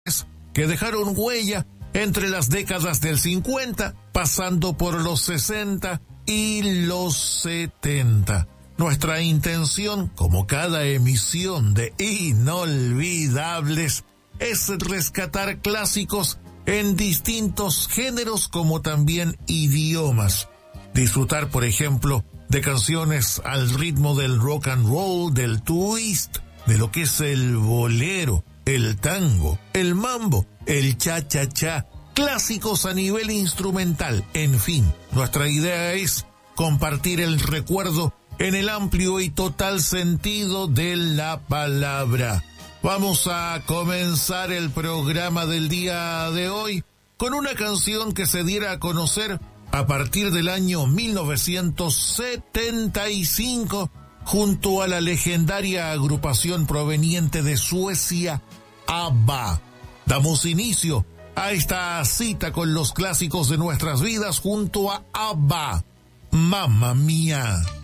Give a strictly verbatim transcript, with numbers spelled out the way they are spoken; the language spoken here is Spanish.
que dejaron huella entre las décadas del cincuenta, pasando por los sesenta y los setenta. Nuestra intención, como cada emisión de Inolvidables, es rescatar clásicos en distintos géneros como también idiomas. Disfrutar, por ejemplo, de canciones al ritmo del rock and roll, del twist, de lo que es el bolero, el tango, el mambo, el cha-cha-cha, clásicos a nivel instrumental. En fin, nuestra idea es compartir el recuerdo en el amplio y total sentido de la palabra. Vamos a comenzar el programa del día de hoy con una canción que se diera a conocer a partir del año mil novecientos setenta y cinco junto a la legendaria agrupación proveniente de Suecia, ABBA. Damos inicio a esta cita con los clásicos de nuestras vidas junto a ABBA. Mamma mía.